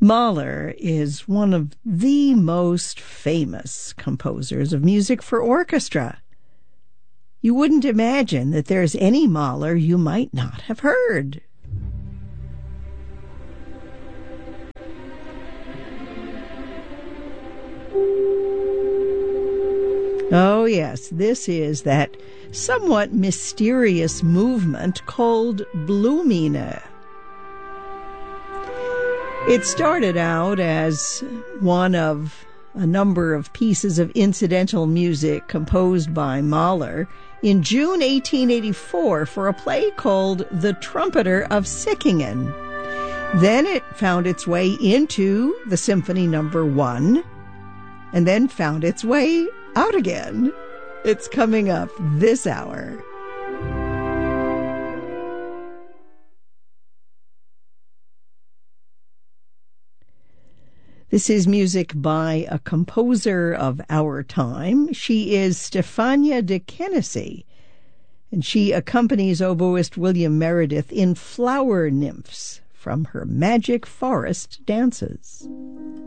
Mahler is one of the most famous composers of music for orchestra. You wouldn't imagine that there's any Mahler you might not have heard. Oh yes, this is that somewhat mysterious movement called Blumine. It started out as one of a number of pieces of incidental music composed by Mahler in June 1884 for a play called The Trumpeter of Sickingen. Then it found its way into the Symphony No. 1, and then found its way out again. It's coming up this hour. This is music by a composer of our time. She is Stefania de Kennedy, and she accompanies oboist William Meredith in Flower Nymphs from her Magic Forest Dances.